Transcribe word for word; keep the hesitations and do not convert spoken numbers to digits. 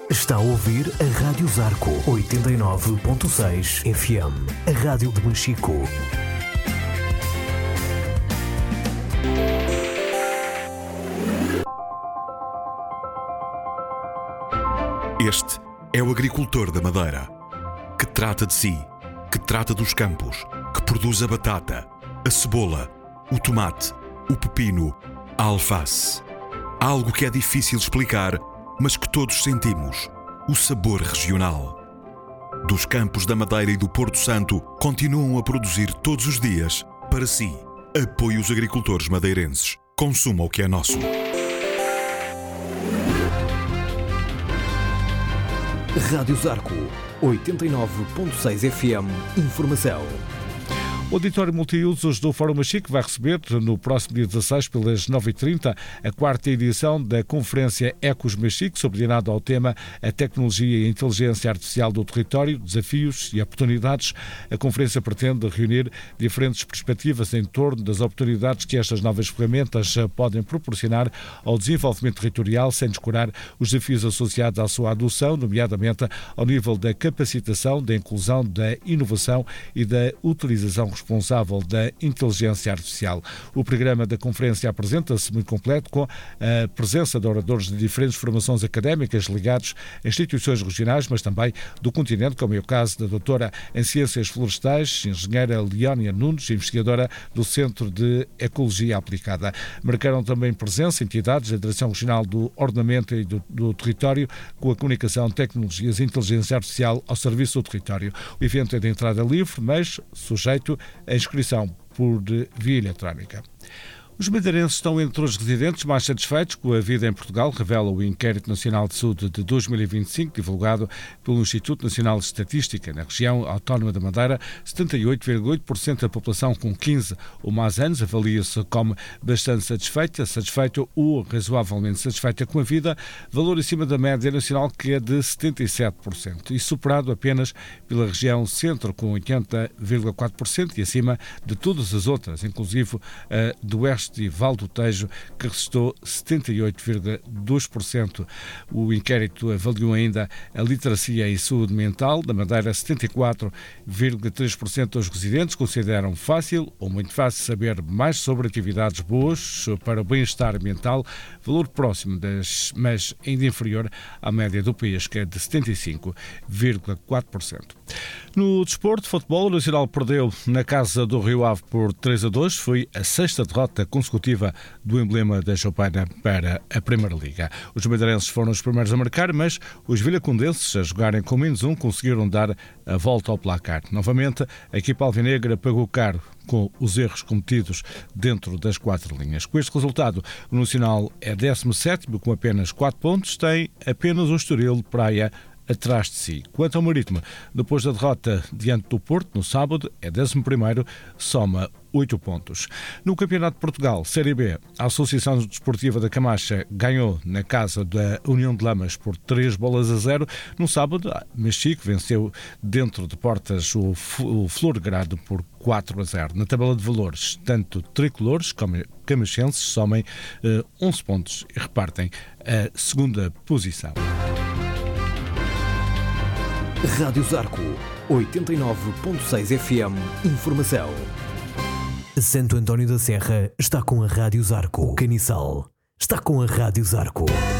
Está a ouvir a Rádio Zarco oitenta e nove ponto seis F M, a rádio de Machico. Este é o agricultor da Madeira, que trata de si, que trata dos campos, que produz a batata, a cebola, o tomate, o pepino, a alface. Algo que é difícil explicar, mas que todos sentimos: o sabor regional. Dos campos da Madeira e do Porto Santo, continuam a produzir todos os dias para si. Apoie os agricultores madeirenses. Consuma o que é nosso. Rádio Zarco oitenta e nove ponto seis F M. Informação. O auditório multiusos do Fórum Machico vai receber, no próximo dia dezasseis, pelas nove e trinta, a quarta edição da Conferência Ecos Machico, subordinada ao tema A Tecnologia e a Inteligência Artificial do Território, Desafios e Oportunidades. A conferência pretende reunir diferentes perspectivas em torno das oportunidades que estas novas ferramentas podem proporcionar ao desenvolvimento territorial, sem descurar os desafios associados à sua adoção, nomeadamente ao nível da capacitação, da inclusão, da inovação e da utilização responsável da inteligência artificial. O programa da conferência apresenta-se muito completo, com a presença de oradores de diferentes formações académicas ligados a instituições regionais, mas também do continente, como é o caso da doutora em Ciências Florestais, engenheira Leónia Nunes, investigadora do Centro de Ecologia Aplicada. Marcaram também presença entidades da Direção Regional do Ordenamento e do, do Território, com a comunicação, tecnologias e inteligência artificial ao serviço do território. O evento é de entrada livre, mas sujeito a inscrição por via eletrónica. Os madeirenses estão entre os residentes mais satisfeitos com a vida em Portugal, revela o Inquérito Nacional de Saúde de dois mil e vinte e cinco, divulgado pelo Instituto Nacional de Estatística. Na região autónoma da Madeira, setenta e oito vírgula oito por cento da população com quinze ou mais anos avalia-se como bastante satisfeita, satisfeita ou razoavelmente satisfeita com a vida, valor acima da média nacional, que é de setenta e sete por cento, e superado apenas pela região centro, com oitenta vírgula quatro por cento, e acima de todas as outras, inclusive a do oeste e Val do Tejo, que restou setenta e oito vírgula dois por cento. O inquérito avaliou ainda a literacia e saúde mental. Da Madeira, setenta e quatro vírgula três por cento dos residentes consideram fácil ou muito fácil saber mais sobre atividades boas para o bem-estar mental, valor próximo, das, mas ainda inferior à média do país, que é de setenta e cinco vírgula quatro por cento. No desporto, futebol, o Nacional perdeu na casa do Rio Ave por três a dois. Foi a sexta derrota consecutiva do emblema da Choupana para a Primeira Liga. Os madeirenses foram os primeiros a marcar, mas os vilhacondenses, a jogarem com menos um, conseguiram dar a volta ao placar. Novamente, a equipa alvinegra pagou caro com os erros cometidos dentro das quatro linhas. Com este resultado, o Nacional é décimo sétimo com apenas quatro pontos, tem apenas o Estoril Praia atrás de si. Quanto ao Marítimo, depois da derrota diante do Porto, no sábado, é décimo primeiro, soma oito pontos. No Campeonato de Portugal, Série B, a Associação Desportiva da Camacha ganhou na casa da União de Lamas por três bolas a zero. No sábado, Machico venceu dentro de portas o, o Florgrado por quatro a zero. Na tabela de valores, tanto tricolores como camachenses somem eh, onze pontos e repartem a segunda posição. Rádio Zarco oitenta e nove ponto seis F M. Informação. Santo António da Serra está com a Rádio Zarco. Caniçal está com a Rádio Zarco.